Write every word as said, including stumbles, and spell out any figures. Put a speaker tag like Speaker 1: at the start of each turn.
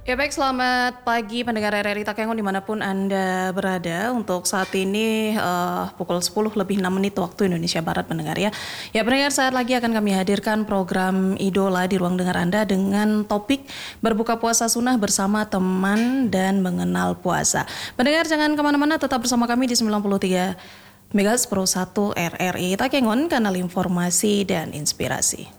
Speaker 1: Ya baik, selamat pagi pendengar R R I Takengon dimanapun Anda berada. Untuk saat ini uh, pukul sepuluh lebih enam menit waktu Indonesia Barat pendengar ya. Ya pendengar, saat lagi akan kami hadirkan program Idola di ruang dengar Anda dengan topik berbuka puasa sunnah bersama teman dan mengenal puasa. Pendengar jangan kemana-mana, tetap bersama kami di sembilan puluh tiga Megahertz Pro satu R R I Takengon, kanal informasi dan inspirasi.